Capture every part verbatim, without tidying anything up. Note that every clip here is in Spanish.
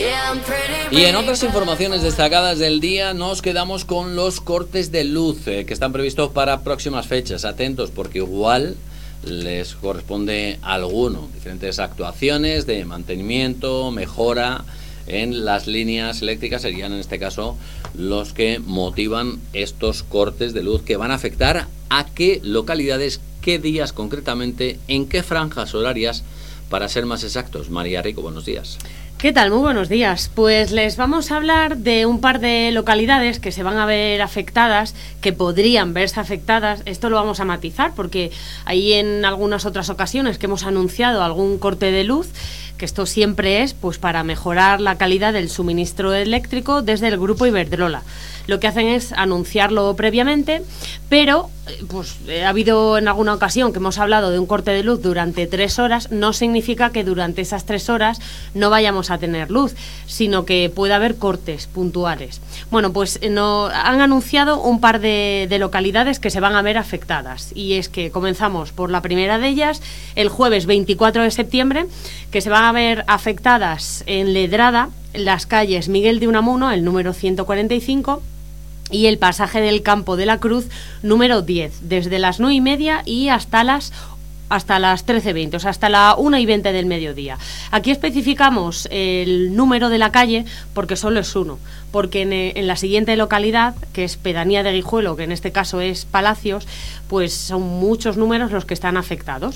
Y en otras informaciones destacadas del día nos quedamos con los cortes de luz eh, que están previstos para próximas fechas. Atentos porque igual les corresponde a alguno. Diferentes actuaciones de mantenimiento, mejora en las líneas eléctricas serían en este caso los que motivan estos cortes de luz que van a afectar a qué localidades, qué días concretamente, en qué franjas horarias, para ser más exactos. María Rico, buenos días. ¿Qué tal? Muy buenos días. Pues les vamos a hablar de un par de localidades que se van a ver afectadas, que podrían verse afectadas. Esto lo vamos a matizar porque hay en algunas otras ocasiones que hemos anunciado algún corte de luz, que esto siempre es pues para mejorar la calidad del suministro eléctrico desde el grupo Iberdrola. Lo que hacen es anunciarlo previamente, pero pues ha habido en alguna ocasión que hemos hablado de un corte de luz durante tres horas. No significa que durante esas tres horas no vayamos a tener luz, sino que puede haber cortes puntuales. Bueno, pues no, han anunciado un par de, de localidades que se van a ver afectadas, y es que comenzamos por la primera de ellas, el jueves veinticuatro de septiembre, que se van a ver afectadas en Ledrada las calles Miguel de Unamuno, el número ciento cuarenta y cinco, y el pasaje del Campo de la Cruz, número diez, desde las nueve y media y hasta las hasta las trece veinte, o sea, hasta la una y veinte del mediodía. Aquí especificamos el número de la calle porque solo es uno, porque en, en la siguiente localidad, que es Pedanía de Guijuelo, que en este caso es Palacios, pues son muchos números los que están afectados.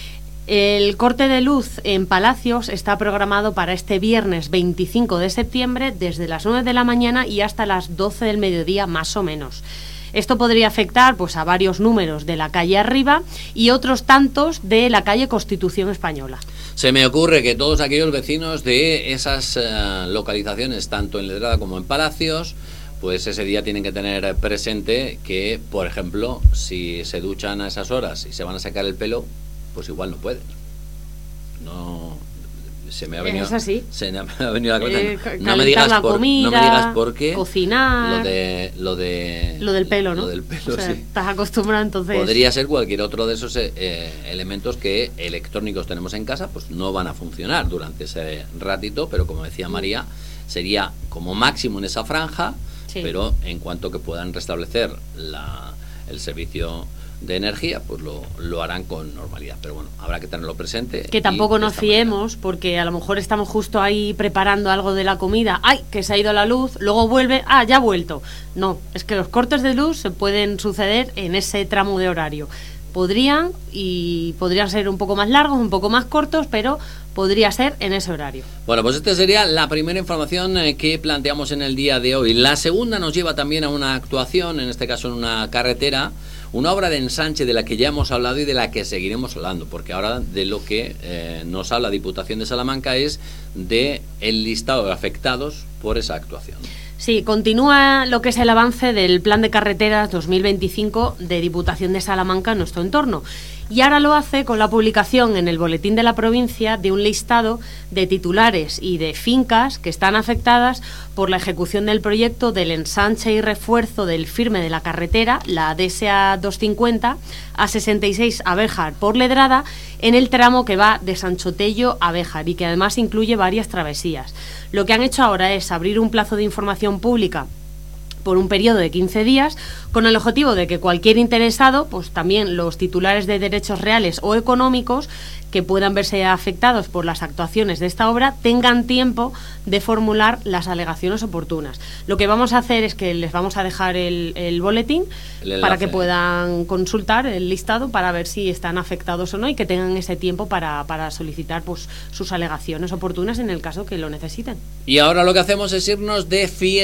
El corte de luz en Palacios está programado para este viernes veinticinco de septiembre desde las nueve de la mañana y hasta las doce del mediodía más o menos. Esto podría afectar pues a varios números de la calle Arriba y otros tantos de la calle Constitución Española. Se me ocurre que todos aquellos vecinos de esas uh, localizaciones, tanto en Ledrada como en Palacios, pues ese día tienen que tener presente que, por ejemplo, si se duchan a esas horas y se van a sacar el pelo, pues igual no pueden. No, se me ha venido, es así. Se me ha venido la eh, cabeza. No me digas por, comida, no me digas por qué. Cocinar. Lo de, lo de, lo del pelo, ¿no? Lo del pelo, o sea, sí. Estás acostumbrado, entonces. Podría ser cualquier otro de esos eh, elementos que electrónicos tenemos en casa, pues no van a funcionar durante ese ratito, pero como decía María, sería como máximo en esa franja, sí. Pero en cuanto que puedan restablecer la, el servicio de energía, pues lo, lo harán con normalidad, pero bueno, habrá que tenerlo presente. Que tampoco nos fiemos, porque a lo mejor estamos justo ahí preparando algo de la comida, ¡ay, que se ha ido la luz! Luego vuelve, ¡ah, ya ha vuelto! No, es que los cortes de luz se pueden suceder en ese tramo de horario. Podrían, y podrían ser un poco más largos, un poco más cortos, pero podría ser en ese horario. Bueno, pues esta sería la primera información que planteamos en el día de hoy. La segunda nos lleva también a una actuación, en este caso en una carretera, una obra de ensanche de la que ya hemos hablado y de la que seguiremos hablando, porque ahora de lo que eh, nos habla Diputación de Salamanca es de el listado de afectados por esa actuación. Sí, continúa lo que es el avance del Plan de Carreteras dos mil veinticinco de Diputación de Salamanca en nuestro entorno. Y ahora lo hace con la publicación en el Boletín de la Provincia de un listado de titulares y de fincas que están afectadas por la ejecución del proyecto del ensanche y refuerzo del firme de la carretera, la D S A doscientos cincuenta, A sesenta y seis a Béjar por Ledrada, en el tramo que va de Sanchotello a Béjar y que además incluye varias travesías. Lo que han hecho ahora es abrir un plazo de información pública por un periodo de quince días, con el objetivo de que cualquier interesado, pues también los titulares de derechos reales o económicos que puedan verse afectados por las actuaciones de esta obra, tengan tiempo de formular las alegaciones oportunas. Lo que vamos a hacer es que les vamos a dejar el, el boletín el para que puedan consultar el listado para ver si están afectados o no y que tengan ese tiempo para, para solicitar pues sus alegaciones oportunas en el caso que lo necesiten. Y ahora lo que hacemos es irnos de fiesta.